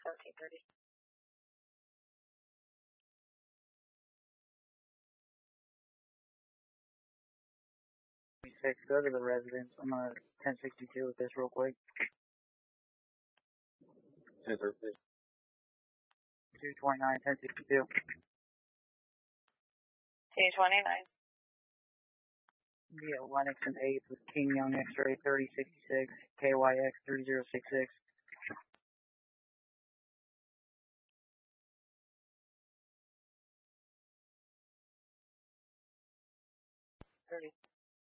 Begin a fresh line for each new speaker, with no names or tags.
1730.
6, go to the residence. I'm gonna 1062 with this real quick. 229, 1062.
T29.
Yeah, Lennox and 8 with King Young X-ray 3066, KYX 3066.